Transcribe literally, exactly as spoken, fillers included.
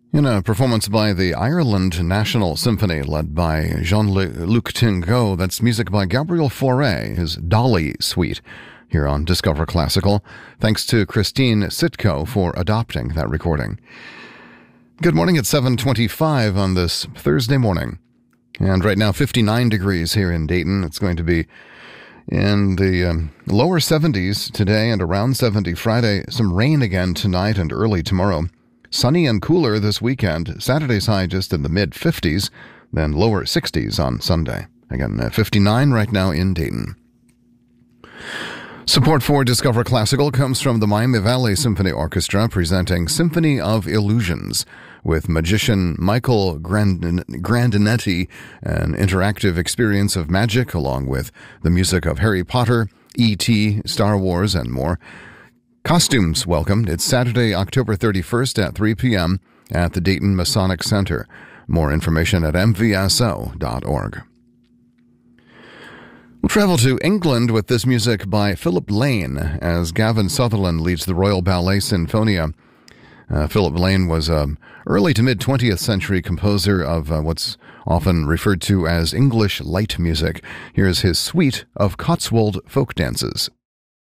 In a performance by the Ireland National Symphony led by Jean-Luc Tinguet, that's music by Gabriel Fauré, his Dolly Suite, here on Discover Classical. Thanks to Christine Sitko for adopting that recording. Good morning at seven twenty-five on this Thursday morning. And right now, fifty-nine degrees here in Dayton. It's going to be in the um, lower seventies today and around seventy Friday. Some rain again tonight and early tomorrow. Sunny and cooler this weekend. Saturday's high just in the mid-fifties, then lower sixties on Sunday. Again, uh, fifty-nine right now in Dayton. Support for Discover Classical comes from the Miami Valley Symphony Orchestra presenting Symphony of Illusions with magician Michael Grandin- Grandinetti, an interactive experience of magic along with the music of Harry Potter, E T, Star Wars, and more. Costumes welcomed. It's Saturday, October thirty-first at three p.m. at the Dayton Masonic Center. More information at m v s o dot org. We'll travel to England with this music by Philip Lane as Gavin Sutherland leads the Royal Ballet Sinfonia. Uh, Philip Lane was an early to mid-twentieth century composer of uh, what's often referred to as English light music. Here's his suite of Cotswold folk dances.